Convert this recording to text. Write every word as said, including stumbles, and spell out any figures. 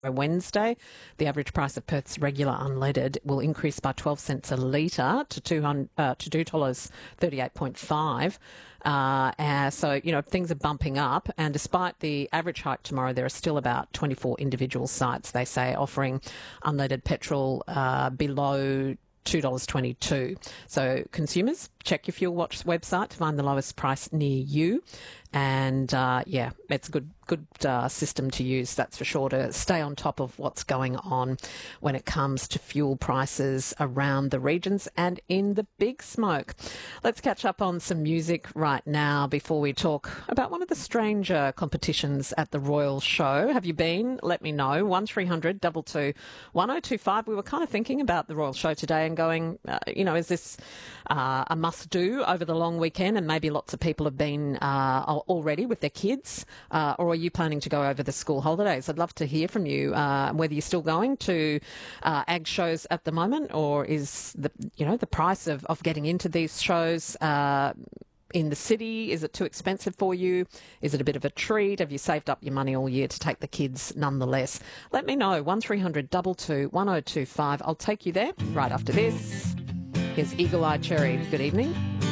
Wednesday, the average price of Perth's regular unleaded will increase by twelve cents a litre to two hundred uh, to two dollars thirty-eight point five. Uh, uh, so, you know, things are bumping up, and despite the average hike tomorrow, there are still about twenty-four individual sites, they say, offering unleaded petrol uh, below two dollars twenty-two. So consumers, check your Fuel Watch website to find the lowest price near you. And, uh, yeah, it's a good good uh, system to use, that's for sure, to stay on top of what's going on when it comes to fuel prices around the regions and in the big smoke. Let's catch up on some music right now before we talk about one of the stranger competitions at the Royal Show. Have you been? Let me know. one three hundred two two one oh two five. We were kind of thinking about the Royal Show today and going, uh, you know, is this uh, a must-do over the long weekend? And maybe lots of people have been uh, already with their kids, uh, or are you planning to go over the school holidays? I'd love to hear from you, uh, whether you're still going to uh, ag shows at the moment, or is the you know the price of, of getting into these shows uh, in the city, is it too expensive for you? Is it a bit of a treat? Have you saved up your money all year to take the kids nonetheless? Let me know. one three hundred two two one oh two five. I'll take you there right after this. Here's Eagle Eye Cherry. Good evening.